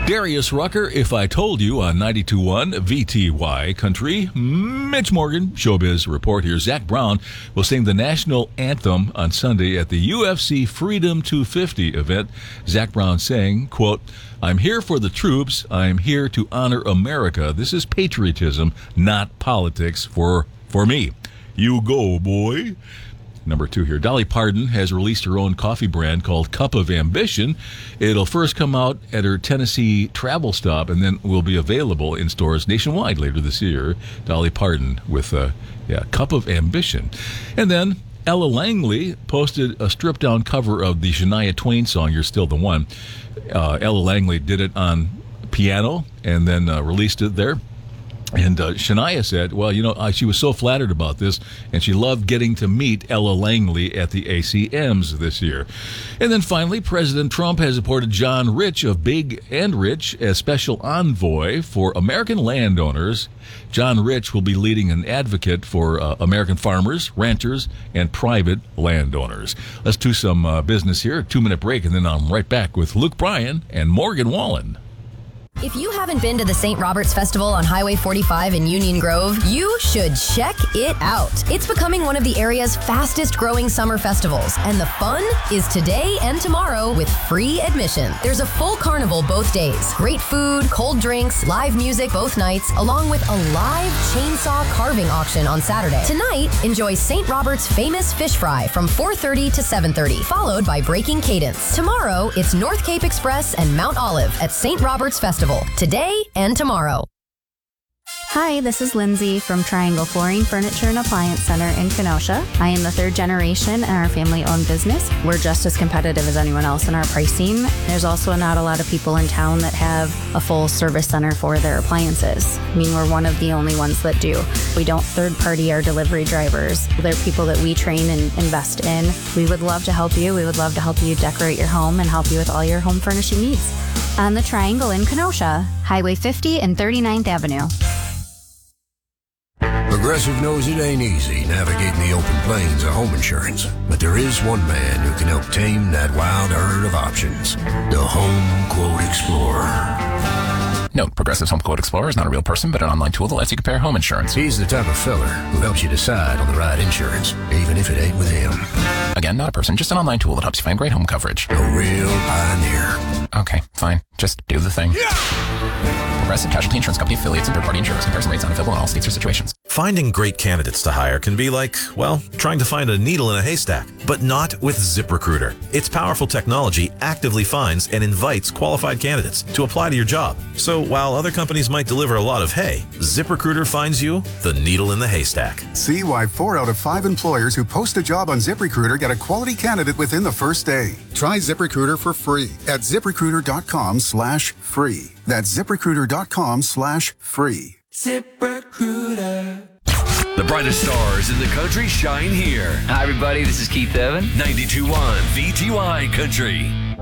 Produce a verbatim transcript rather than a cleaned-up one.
Darius Rucker, If I Told You on ninety-two point one V T Y Country. Mitch Morgan, Showbiz Report here. Zach Brown will sing the national anthem on Sunday at the U F C Freedom two fifty event. Zach Brown saying, quote, "I'm here for the troops. I'm here to honor America. This is patriotism, not politics for, for me. You go, boy." Number two here. Dolly Parton has released her own coffee brand called Cup of Ambition. It'll first come out at her Tennessee travel stop and then will be available in stores nationwide later this year. Dolly Parton with a yeah, Cup of Ambition. And then Ella Langley posted a stripped-down cover of the Shania Twain song, You're Still the One. Uh, Ella Langley did it on piano and then uh, released it there. And uh, Shania said, well, you know, uh, she was so flattered about this, and she loved getting to meet Ella Langley at the A C Ms this year. And then finally, President Trump has appointed John Rich of Big and Rich as special envoy for American landowners. John Rich will be leading an advocate for uh, American farmers, ranchers, and private landowners. Let's do some uh, business here, a two-minute break, and then I'm right back with Luke Bryan and Morgan Wallen. If you haven't been to the Saint Roberts Festival on Highway forty-five in Union Grove, you should check it out. It's becoming one of the area's fastest growing summer festivals, and the fun is today and tomorrow with free admission. There's a full carnival both days, great food, cold drinks, live music both nights, along with a live chainsaw carving auction on Saturday. Tonight, enjoy Saint Roberts' famous fish fry from four thirty to seven thirty, followed by Breaking Cadence. Tomorrow, it's North Cape Express and Mount Olive at Saint Roberts Festival. Today and tomorrow. Hi, this is Lindsay from Triangle Flooring, Furniture, and Appliance Center in Kenosha. I am the third generation in our family-owned business. We're just as competitive as anyone else in our pricing. There's also not a lot of people in town that have a full service center for their appliances. I mean, we're one of the only ones that do. We don't third-party our delivery drivers. They're people that we train and invest in. We would love to help you. We would love to help you decorate your home and help you with all your home furnishing needs. On the Triangle in Kenosha, Highway fifty and thirty-ninth Avenue. Progressive knows it ain't easy navigating the open plains of home insurance, but there is one man who can help tame that wild herd of options. The Home Quote Explorer. Note, Progressive's Home Quote Explorer is not a real person, but an online tool that lets you compare home insurance. He's the type of feller who helps you decide on the right insurance, even if it ain't with him. Again, not a person, just an online tool that helps you find great home coverage. A real pioneer. Okay, fine. Just do the thing. Yeah! Progressive Casualty Insurance Company affiliates and third-party insurers. Comparison rates not available in all states or situations. Finding great candidates to hire can be like, well, trying to find a needle in a haystack, but not with ZipRecruiter. Its powerful technology actively finds and invites qualified candidates to apply to your job. So while other companies might deliver a lot of hay, ZipRecruiter finds you the needle in the haystack. See why four out of five employers who post a job on ZipRecruiter get a quality candidate within the first day. Try ZipRecruiter for free at ZipRecruiter.com slash free. That's ZipRecruiter.com slash free. ZipRecruiter. The brightest stars in the country shine here. Hi, everybody. This is Keith Evan. ninety-two point one V T Y Country.